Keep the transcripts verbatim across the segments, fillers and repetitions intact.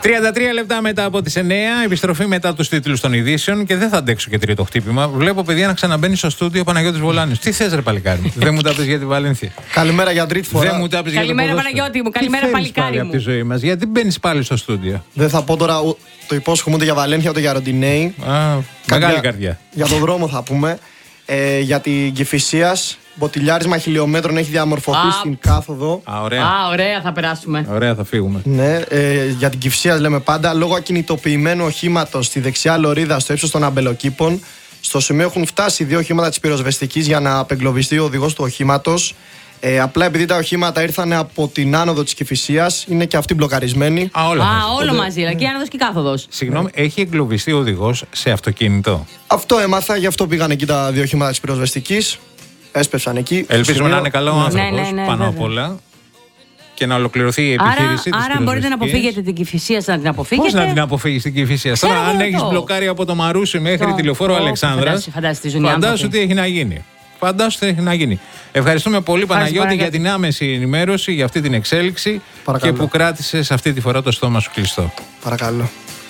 τριάντα τρία λεπτά μετά από τις εννιά, επιστροφή μετά τους τίτλους των ειδήσεων και δεν θα αντέξω και τρίτο χτύπημα. Βλέπω παιδιά να ξαναμπαίνει στο στούντιο ο Παναγιώτης Βολάνης. Τι θες ρε παλικάρι? Δεν μου τα πεις για τη Βαλένθια. Καλημέρα για τρίτη φορά. Δεν μου τα πεις για Καλημέρα Παναγιώτη μου, καλημέρα παλικάρι μου. Από τη ζωή μας. Γιατί μπαίνεις πάλι στο στούντιο? Δεν θα πω τώρα το υπόσχομαι ούτε για Βαλένθια ούτε για Ροντινέη. Α, μεγάλη καρδιά. Για τον δρόμο θα πούμε. Ε, για την Κηφισίας. Μποτιλιάρισμα χιλιόμετρων έχει διαμορφωθεί Α, στην κάθοδο. Α, ωραία. Α, ωραία, θα περάσουμε. Ωραία, θα φύγουμε. Ναι, ε, για την Κηφισίας λέμε πάντα. Λόγω ακινητοποιημένου οχήματος στη δεξιά λωρίδα στο ύψος των αμπελοκήπων, στο σημείο έχουν φτάσει δύο οχήματα της πυροσβεστικής για να απεγκλωβιστεί ο οδηγός του οχήματος. Ε, απλά επειδή τα οχήματα ήρθαν από την άνοδο της Κηφισίας, είναι και αυτοί μπλοκαρισμένοι. Α, όλο Α, μαζί. όλο μαζί, αλλά και άνοδος και κάθοδος. Συγγνώμη, έχει εγκλωβιστεί ο οδηγός σε αυτοκίνητο? Αυτό έμαθα, γι' αυτό πήγαν εκεί τα δύο οχήματα της πυροσβεστικής. Έσπευσαν εκεί. Ελπίζουμε σημείο... να είναι καλό ο άνθρωπος ναι, ναι, ναι, πάνω απ' βέβαια. όλα και να ολοκληρωθεί η Άρα, επιχείρηση της άρα μπορείτε να αποφύγετε την Κηφισία, να την αποφύγετε. Πώς να την αποφύγεις την Κηφισία? Τώρα, αν έχεις μπλοκάρει από το Μαρούσι μέχρι Το- τη λεωφόρο το- Αλεξάνδρας, φαντάσου- φαντάσου τι ζουν οι φαντάσου άνθρωποι. τι έχει να γίνει. Φαντάσου τι έχει να γίνει. Ευχαριστούμε πολύ, Παναγιώτη, Παναγιώτη. για την άμεση ενημέρωση, για αυτή την εξέλιξη. Παρακαλώ. Και που κράτησες αυτή τη φορά το στόμα σου κλειστό. Παρακαλώ.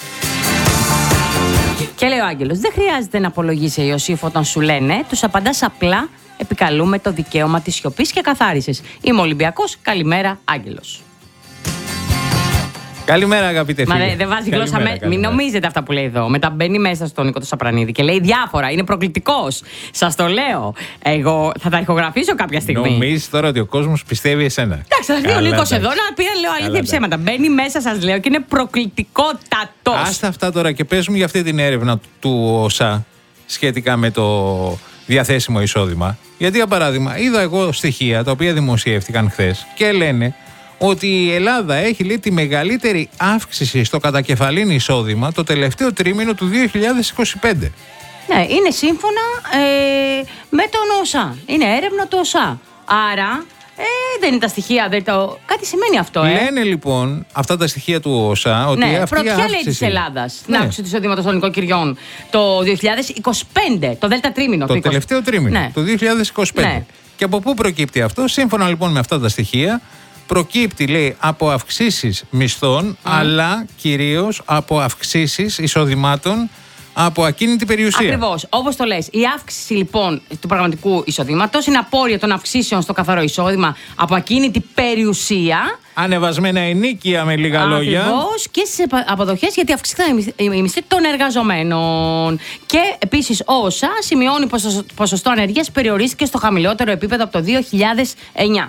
Και λέει ο Άγγελος, δεν χρειάζεται να απολογήσει η Ιωσήφ όταν σου λένε, τους απαντάς απλά, επικαλούμε το δικαίωμα της σιωπής και καθάρισης. Είμαι Ολυμπιακός, καλημέρα Άγγελος. Καλημέρα, αγαπητέ φίλε. Μα δεν δεν βάζει γλώσσα Καλημέρα, με. Μην καλημέρα. νομίζετε αυτά που λέει εδώ. Μετά μπαίνει μέσα στον Νίκο το Σαπρανίδη και λέει διάφορα. Είναι προκλητικός. Σας το λέω. Εγώ θα τα ηχογραφήσω κάποια στιγμή. Νομίζεις τώρα ότι ο κόσμος πιστεύει εσένα? Εντάξει, θα έρθει ο Καλά, Νίκος εντάξει. εδώ να πει λέω αλήθεια Καλά, ψέματα. Μπαίνει μέσα, σας λέω, και είναι προκλητικότατος. Άστα αυτά τώρα και πες μου για αυτή την έρευνα του ΟΣΑ σχετικά με το διαθέσιμο εισόδημα. Γιατί, για παράδειγμα, είδα εγώ στοιχεία τα οποία δημοσιεύτηκαν χθες και λένε ότι η Ελλάδα έχει, λέει, τη μεγαλύτερη αύξηση στο κατακεφαλήν εισόδημα το τελευταίο τρίμηνο του δύο χιλιάδες είκοσι πέντε. Ναι, είναι σύμφωνα ε, με τον ΟΣΑ. Είναι έρευνα του ΟΣΑ. Άρα ε, δεν είναι τα στοιχεία. Δεν το... Κάτι σημαίνει αυτό, ε. Λένε λοιπόν αυτά τα στοιχεία του ΟΣΑ ότι Ναι, αυτή η πρωτιά λέει αύξηση... της Ελλάδας. Ναι. Την αύξηση του εισοδήματος των νοικοκυριών το δύο χιλιάδες είκοσι πέντε, το Δέλτα τρίμηνο. Το είκοσι. τελευταίο τρίμηνο, Ναι. το δύο χιλιάδες είκοσι πέντε. Ναι. Και από πού προκύπτει αυτό? Σύμφωνα λοιπόν με αυτά τα στοιχεία, προκύπτει, λέει, από αυξήσεις μισθών, αλλά κυρίως από αυξήσεις εισοδημάτων από ακίνητη περιουσία. Ακριβώς. Όπως το λες. Η αύξηση λοιπόν του πραγματικού εισοδήματος είναι απόρρια των αυξήσεων στο καθαρό εισόδημα από ακίνητη περιουσία. Ανεβασμένα ενίκεια, με λίγα λόγια. Ακριβώς, και στις επα- αποδοχές, γιατί αυξήθηκαν οι μισθ- οι μισθοί των εργαζομένων. Και επίσης ο ΩΣΑ σημειώνει πως το ποσοστό ανεργίας περιορίστηκε στο χαμηλότερο επίπεδο από το δύο χιλιάδες εννιά.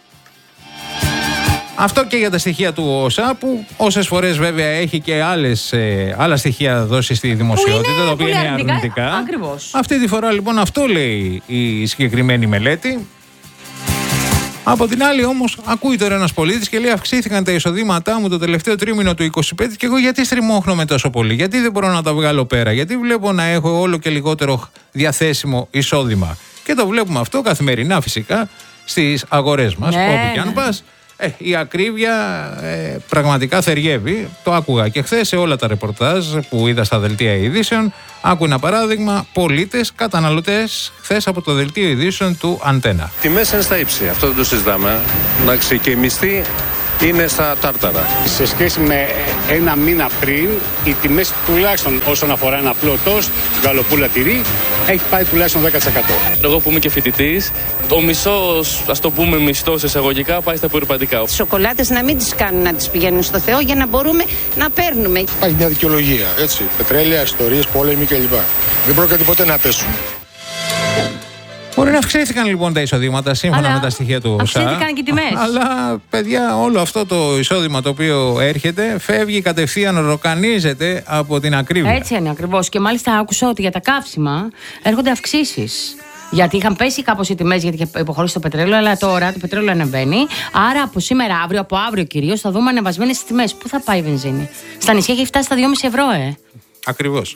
Αυτό και για τα στοιχεία του ΟΣΑ, που όσες φορές βέβαια έχει και άλλες, ε, άλλα στοιχεία δώσει στη δημοσιότητα, είναι τα οποία πολύ είναι αρνητικά. αρνητικά. Ακριβώς. Αυτή τη φορά λοιπόν αυτό λέει η συγκεκριμένη μελέτη. Από την άλλη όμως ακούει τώρα ένας πολίτης και λέει αυξήθηκαν τα εισοδήματά μου το τελευταίο τρίμηνο του είκοσι πέντε και εγώ γιατί στριμώχνομαι τόσο πολύ, γιατί δεν μπορώ να τα βγάλω πέρα, γιατί βλέπω να έχω όλο και λιγότερο διαθέσιμο εισόδημα. Και το βλέπουμε αυτό καθημερινά φυσικά στις αγορές μας, Ναι, όπου και αν ναι. πας. Ε, η ακρίβεια ε, πραγματικά θεριεύει. Το άκουγα και χθες σε όλα τα ρεπορτάζ που είδα στα δελτία ειδήσεων. Άκου ένα παράδειγμα: πολίτες, καταναλωτές, χθες από το δελτίο ειδήσεων του Αντένα. Τιμές είναι στα ύψη, αυτό δεν το συζητάμε. Εντάξει, και οι μισθοί είναι στα τάρταρα. Σε σχέση με ένα μήνα πριν, οι τιμές τουλάχιστον όσον αφορά ένα απλό τόστ, γαλοπούλα τυρί, έχει πάει τουλάχιστον δέκα τοις εκατό. Εγώ που είμαι και φοιτητής, ο μισός, ας το πούμε μισθός εισαγωγικά, πάει στα απορριπαντικά. Τις σοκολάτες να μην τις κάνουν να τις πηγαίνουν στο Θεό για να μπορούμε να παίρνουμε. Υπάρχει μια δικαιολογία, έτσι. Πετρέλαια, ιστορίες, πόλεμοι κλπ. Δεν πρόκειται ποτέ να πέσουν. Μπορεί να αυξήθηκαν λοιπόν τα εισοδήματα σύμφωνα Αλλά με τα στοιχεία του ΩΣΑ. αυξήθηκαν και οι τιμές. Αλλά παιδιά, όλο αυτό το εισόδημα το οποίο έρχεται φεύγει κατευθείαν, ροκανίζεται από την ακρίβεια. Έτσι είναι ακριβώς. Και μάλιστα άκουσα ότι για τα καύσιμα έρχονται αυξήσεις. Γιατί είχαν πέσει κάπως οι τιμές, γιατί είχε υποχωρήσει το πετρέλαιο, αλλά τώρα το πετρέλαιο ανεβαίνει. Άρα από σήμερα, αύριο, από αύριο κυρίως, θα δούμε ανεβασμένες τιμές. Πού θα πάει η βενζίνη? Στα νησιά έχει φτάσει στα δυόμισι ευρώ, ε. Ακριβώς.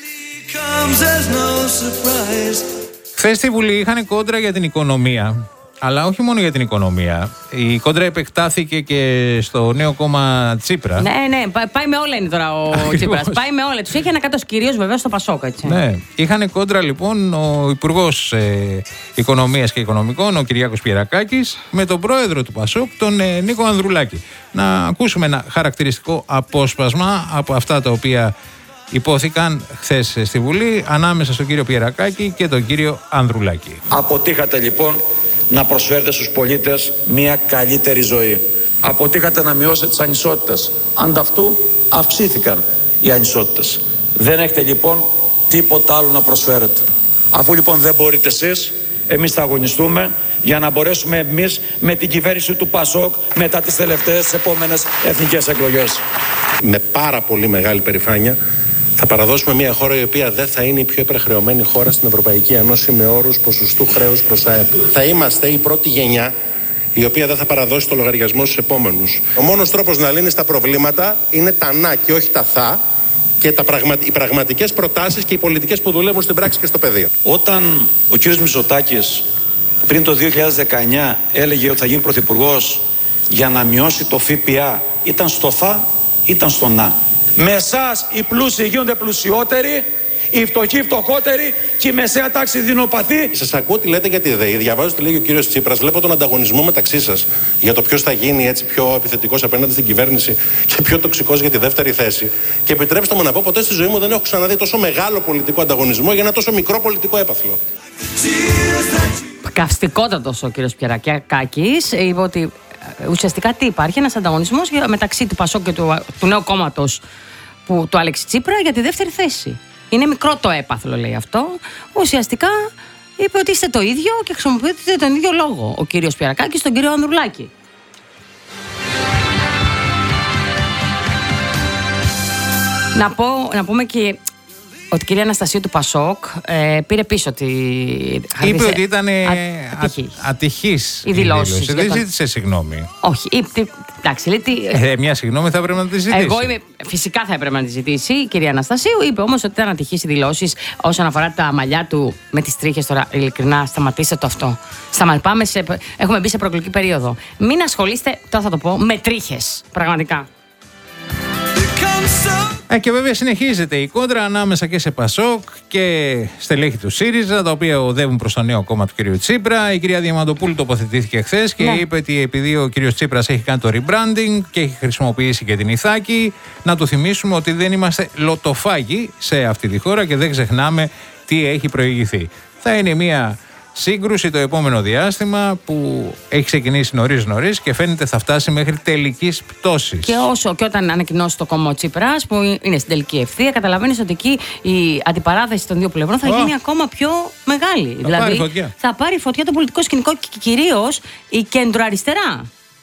Χθες στη Βουλή είχαν κόντρα για την οικονομία Αλλά όχι μόνο για την οικονομία. Η κόντρα επεκτάθηκε και στο νέο κόμμα Τσίπρα. Ναι, ναι, πάει με όλα είναι τώρα ο Τσίπρας. Πάει με όλα. Τους έχει ανακατώσει κυρίως βεβαίως στο Πασόκ, έτσι. Ναι. Είχαν κόντρα λοιπόν ο Υπουργός ε, Οικονομίας και Οικονομικών, ο Κυριάκος Πιερακάκης, με τον πρόεδρο του Πασόκ, τον ε, Νίκο Ανδρουλάκη. Να ακούσουμε ένα χαρακτηριστικό απόσπασμα από αυτά τα οποία υπόθηκαν χθες στη Βουλή ανάμεσα στον κύριο Πιερακάκη και τον κύριο Ανδρουλάκη. Αποτύχατε λοιπόν να προσφέρετε στους πολίτες μια καλύτερη ζωή. Αποτύχατε να μειώσετε τις ανισότητες. Ανταυτού αυξήθηκαν οι ανισότητες. Δεν έχετε λοιπόν τίποτα άλλο να προσφέρετε. Αφού λοιπόν δεν μπορείτε εσείς, εμείς θα αγωνιστούμε για να μπορέσουμε εμείς με την κυβέρνηση του Πασόκ μετά τις τελευταίες επόμενες εθνικές εκλογές. Με πάρα πολύ μεγάλη περηφάνεια θα παραδώσουμε μια χώρα η οποία δεν θα είναι η πιο υπερχρεωμένη χώρα στην Ευρωπαϊκή Ένωση με όρους ποσοστού χρέους προς ΑΕΠ. Θα είμαστε η πρώτη γενιά η οποία δεν θα παραδώσει το λογαριασμό στους επόμενους. Ο μόνος τρόπος να λύνεις τα προβλήματα είναι τα να και όχι τα θα και τα πραγμα... οι πραγματικές προτάσεις και οι πολιτικές που δουλεύουν στην πράξη και στο πεδίο. Όταν ο κ. Μητσοτάκης πριν το δύο χιλιάδες δεκαεννιά έλεγε ότι θα γίνει πρωθυπουργός για να μειώσει το ΦΠΑ, ήταν στο θα, ήταν στο να. Με εσάς οι πλούσιοι γίνονται πλουσιότεροι, οι φτωχοί φτωχότεροι και η μεσαία τάξη δεινοπαθή. Σας ακούω τι λέτε για τη ΔΕΗ, διαβάζω τι λέει ο κύριος Τσίπρας, βλέπω τον ανταγωνισμό μεταξύ σας για το ποιος θα γίνει έτσι πιο επιθετικός απέναντι στην κυβέρνηση και πιο τοξικός για τη δεύτερη θέση. Και επιτρέψτε μου να πω, ποτέ στη ζωή μου δεν έχω ξαναδεί τόσο μεγάλο πολιτικό ανταγωνισμό για ένα τόσο μικρό πολιτικό έπαθλο. Καυστικότατος ο κύριος Πιερακάκης είπε ότι ουσιαστικά τι υπάρχει, ένας ανταγωνισμός μεταξύ του Πασόκ και του, του νέου κόμματος που, του Άλεξη Τσίπρα για τη δεύτερη θέση. Είναι μικρό το έπαθλο, λέει αυτό. Ουσιαστικά είπε ότι είστε το ίδιο και χρησιμοποιείτε τον ίδιο λόγο ο κύριος Πιερακάκης στον κύριο Ανδρουλάκη. Να, πω, να πούμε και ότι η κυρία Αναστασίου του Πασόκ ε, πήρε πίσω τη... Είπε ότι ήταν ατυχής. ατυχής η δηλώση. Δεν ζήτησε συγγνώμη. Όχι. Είπε, εντάξει, λέει, τι... ε, μια συγγνώμη θα έπρεπε να τη ζητήσει. Εγώ είμαι, φυσικά θα έπρεπε να τη ζητήσει η κυρία Αναστασίου. Είπε όμως ότι ήταν ατυχής οι δηλώσεις όσον αφορά τα μαλλιά του με τις τρίχες. Τώρα, ειλικρινά, σταματήστε το αυτό. Σταμα... Πάμε σε... Έχουμε μπει σε προεκλογική περίοδο. Μην ασχολείστε, τώρα θα το πω, με τρίχες. Πραγματικά. Ε, και βέβαια συνεχίζεται η κόντρα ανάμεσα και σε Πασόκ και στελέχη του ΣΥΡΙΖΑ, τα οποία οδεύουν προς το νέο κόμμα του κ. Τσίπρα. Η κυρία Διαμαντοπούλου τοποθετήθηκε χθες και ναι. είπε ότι επειδή ο κ. Τσίπρας έχει κάνει το rebranding και έχει χρησιμοποιήσει και την Ιθάκη, να του θυμίσουμε ότι δεν είμαστε λοτοφάγοι σε αυτή τη χώρα και δεν ξεχνάμε τι έχει προηγηθεί. Θα είναι μια σύγκρουση το επόμενο διάστημα που έχει ξεκινήσει νωρίς νωρίς και φαίνεται θα φτάσει μέχρι τελικής πτώσης. Και όσο και όταν ανακοινώσει το κόμμα ο Τσίπρας που είναι στην τελική ευθεία, καταλαβαίνεις ότι εκεί η αντιπαράθεση των δύο πλευρών θα oh. γίνει ακόμα πιο μεγάλη. Θα δηλαδή πάρει φωτιά. θα πάρει φωτιά το πολιτικό σκηνικό και κυρίως η κεντροαριστερά.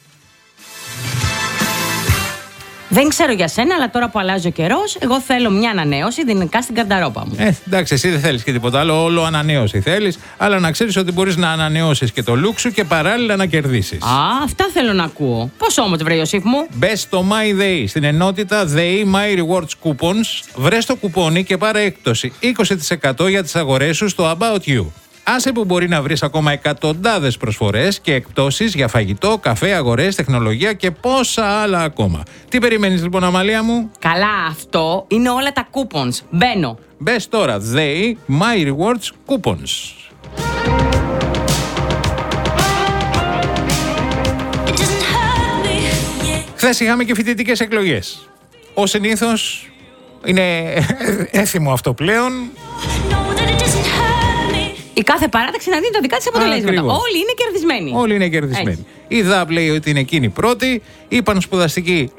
Δεν ξέρω για σένα, αλλά τώρα που αλλάζει ο καιρός, εγώ θέλω μια ανανέωση δυναμικά στην καρταρόπα μου. Ε, εντάξει, εσύ δεν θέλεις και τίποτα άλλο, όλο ανανέωση θέλεις, αλλά να ξέρεις ότι μπορείς να ανανεώσεις και το look σου και παράλληλα να κερδίσεις. Α, αυτά θέλω να ακούω. Πώς όμως, βρε Ιωσήφ μου? Μπες στο MyDay, στην ενότητα ΔΕΗ My Rewards Coupons, βρες το κουπόνι και πάρε έκπτωση είκοσι τοις εκατό για τις αγορές σου στο About You. Άσε που μπορεί να βρεις ακόμα εκατοντάδες προσφορές και εκπτώσεις για φαγητό, καφέ, αγορές, τεχνολογία και πόσα άλλα ακόμα. Τι περιμένεις λοιπόν, Αμαλία μου? Καλά, αυτό είναι όλα τα coupons. Μπαίνω. Μπες τώρα, ΔΕΗ My Rewards Coupons. Χθες είχαμε και φοιτητικές εκλογές. Ως συνήθως είναι έθιμο αυτό πλέον. Η κάθε παράταξη να δίνει τα δικά της αποτελέσματα. Όλοι είναι κερδισμένοι. Όλοι είναι κερδισμένοι. Η ΔΑΠ λέει ότι είναι εκείνη πρώτη. Η πανspουδαστική